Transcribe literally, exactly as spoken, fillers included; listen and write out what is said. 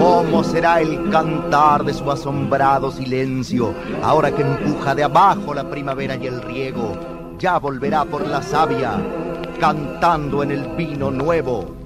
¿Cómo será el cantar de su asombrado silencio, ahora que empuja de abajo la primavera y el riego? Ya volverá por la savia, cantando en el vino nuevo.